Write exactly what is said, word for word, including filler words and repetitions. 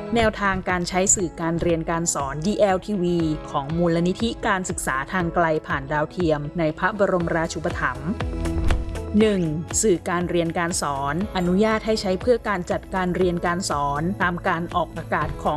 แนวทางการใช้สื่อการเรียนการสอน ดี แอล ที วี ของมูลนิธิการศึกษาทางไกลผ่านดาวเทียมในพระบรมราชูปถัมภ์ หนึ่ง. สื่อการเรียนการสอนอนุญาตให้ใช้เพื่อการจัดการเรียนการสอนตามการออกอากาศของ